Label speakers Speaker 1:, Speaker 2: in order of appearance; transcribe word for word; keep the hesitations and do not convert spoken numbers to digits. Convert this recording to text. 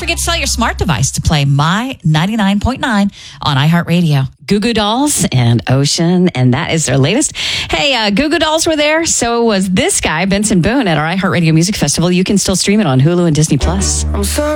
Speaker 1: forget to tell your smart device to play My ninety-nine point nine on iHeartRadio.
Speaker 2: Goo Goo Dolls and Ocean, and that is their latest. Hey, uh, Goo Goo Dolls were there. So was this guy, Benson Boone, at our iHeartRadio Music Festival. You can still stream it on Hulu and Disney Plus.
Speaker 3: I'm sorry.